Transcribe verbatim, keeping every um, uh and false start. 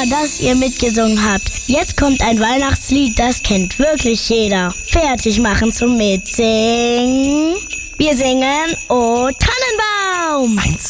Super, dass ihr mitgesungen habt. Jetzt kommt ein Weihnachtslied, das kennt wirklich jeder. Fertig machen zum Mitsingen. Wir singen O Tannenbaum. Eins,